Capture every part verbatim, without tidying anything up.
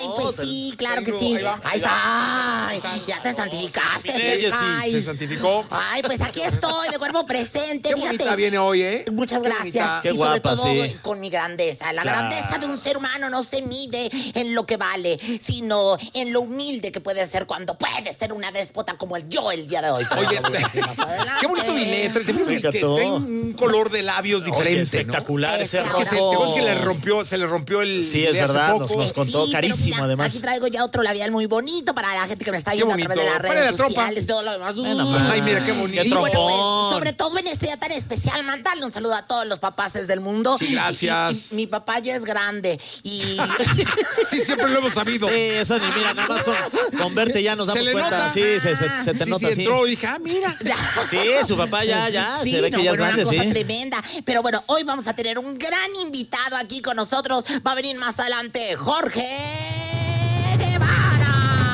Pues sí, claro que sí. Ahí está. Ay, ya te santificaste. Ay, se santificó. Ay, pues aquí estoy de cuerpo presente. Qué Fíjate. bonita viene hoy, ¿eh? Muchas gracias. Qué y sobre guapa, todo sí. con mi grandeza. La Claro. grandeza de un ser humano no se mide en lo que vale, sino en lo humilde que puede ser cuando puede ser una déspota como el yo el día de hoy. Oye, qué bonito vine. Trae un color de labios diferente. Oye, espectacular ¿no? ese Es rojo. Que se, te ves que le rompió, se le rompió el. Sí, es de hace verdad, poco. nos, nos contó, Sí, carísimo pero mira, además. Aquí traigo ya otro labial muy bonito para la gente que me está Qué viendo a través de bonito. las Ponle redes la trompa. sociales, todo lo demás. Bueno, Uy. man. Ay, mira qué bonito. Qué Y bueno, pues, trompón. sobre todo en este día tan especial, mandarle un saludo a todos los papaces del mundo. Sí, gracias. Y- y- y mi papá ya es grande y Sí, siempre lo hemos sabido. Sí, eso ni mira, nada más con, con verte ya nos Se damos le cuenta. nota. Sí, se, se, se te Sí, nota sí, así. entró y dije, ah, mira. Sí, su papá ya, ya, sí, se ve no, que ya es bueno, grande, una cosa sí. tremenda. Pero bueno, hoy vamos a tener un gran invitado aquí con nosotros. Va a venir más adelante Jorge Guevara.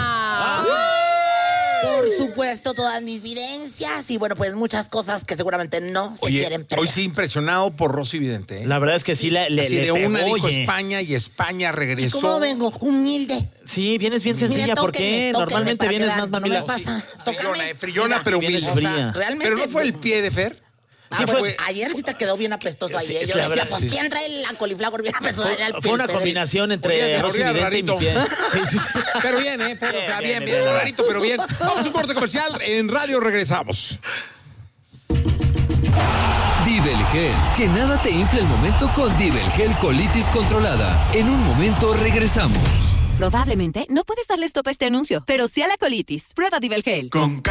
Por supuesto, todas mis vivencias y bueno, pues muchas cosas que seguramente no se Oye, quieren perder. hoy sí impresionado por Rosy Vidente. ¿eh? La verdad es que sí, le, le, Así le de una pegó, dijo oye. España y España ¿Y regresó. cómo vengo? Humilde. Sí, vienes bien sencilla, Mira, ¿por tóquenme, qué? tóquenme Normalmente para que vienes vean, más no me mamila. pasa. Frillona, Tócame. eh, frillona, Mira, pero vienes humilde. fría. Realmente. Pero no fue el pie de Fer. Ah, Sí, bueno, fue- ayer sí te quedó bien apestoso ahí. Sí, ¿eh? sí, Yo la decía, verdad, pues, sí. ¿quién trae la coliflor bien apestoso? Era el Fue una Pedro. combinación entre Olía- Rosy olía Vidente y mi rarito. pie. Sí, sí, sí. Pero bien, ¿eh? Pero, Bien, o sea, bien, bien, bien, bien, bien. rarito, pero bien. Vamos a un corte comercial. En radio regresamos. Divelgel, que nada te infle el momento con Divelgel colitis controlada. En un momento regresamos. Probablemente no puedes darle stop a este anuncio, pero sí a la colitis. Prueba Divelgel. Con